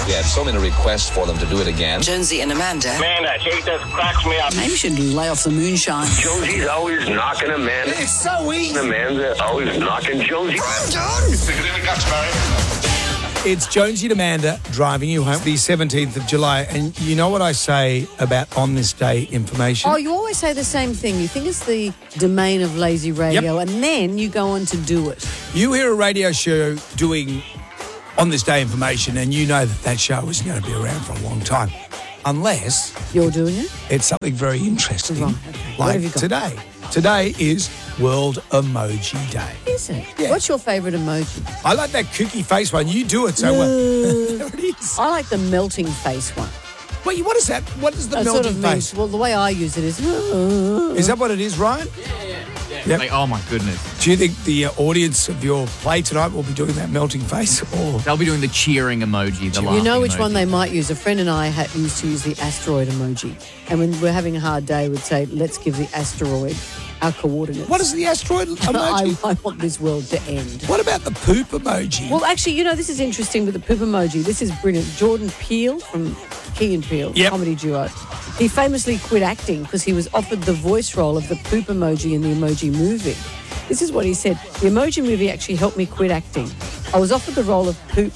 We had so many requests for them to do it again. Jonesy and Amanda. Man, that shit just cracks me up. Maybe you should lay off the moonshine. Jonesy's always knocking Amanda. It's so easy. Amanda always knocking Jonesy. I'm done. Stick it in the guts, Barry. It's Jonesy and Amanda driving you home the 17th of July. And you know what I say about on this day information? Oh, you always say the same thing. You think it's the domain of lazy radio, and then you go on to do it. You hear a radio show doing on this day information and you know that show isn't going to be around for a long time. Unless You're doing it? it's something very interesting. Right, okay. What Like have you got? today. Today is World Emoji Day. Is it? Yeah. What's your favourite emoji? I like that kooky face one. You do it so well. There it is. I like the melting face one. Wait, what is that? What is the It melting sort of face? means, well, the way I use it is... Is that what it is, Ryan? Yep. Like, oh my goodness. Do you think the audience of your play tonight will be doing that melting face? Or They'll be doing the cheering emoji, the laughing You know which one emoji. they might use? A friend and I used to use the asteroid emoji. And when we're having a hard day, we'd say, let's give the asteroid our coordinates. what is the asteroid emoji? I want this world to end. What about the poop emoji? Well, actually, you know, this is interesting with the poop emoji. This is brilliant. Jordan Peele from Key and Peele, Yep. comedy duo. He famously quit acting because he was offered the voice role of the poop emoji in the Emoji Movie. This is what he said. The Emoji Movie actually helped me quit acting. I was offered the role of poop.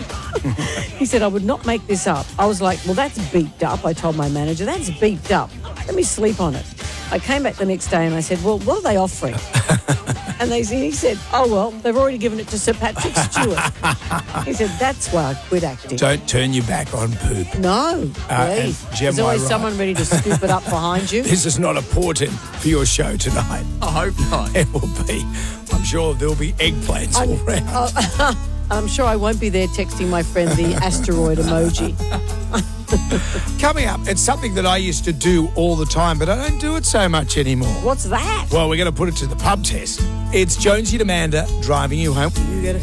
He said, I would not make this up. I was like, well, that's beeped up. I told my manager, that's beeped up. Let me sleep on it. I came back the next day and I said, well, what are they offering? And he said, oh, well, they've already given it to Sir Patrick Stewart. He said, that's why I quit acting. Don't turn your back on poop. No, and please. Gem, There's always why, someone ready to scoop it up behind you. This is not important for your show tonight. I hope not. It will be. I'm sure there'll be eggplants all around. I'm sure I won't be there texting my friend the asteroid emoji. Coming up, it's something that I used to do all the time, but I don't do it so much anymore. What's that? Well, we're going to put it to the pub test. It's Jonesy and Amanda driving you home. You get a